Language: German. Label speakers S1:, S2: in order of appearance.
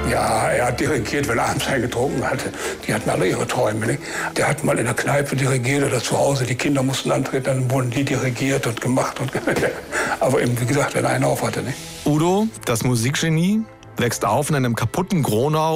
S1: Ja, er hat dirigiert, wenn er abends einen getrunken hatte. Die hatten alle ihre Träume. Nicht? Der hat mal in der Kneipe dirigiert oder zu Hause. Die Kinder mussten antreten, dann wurden die dirigiert und gemacht. Aber eben, wie gesagt, wenn er einen auf hatte. Nicht?
S2: Udo, das Musikgenie, wächst auf in einem kaputten Gronau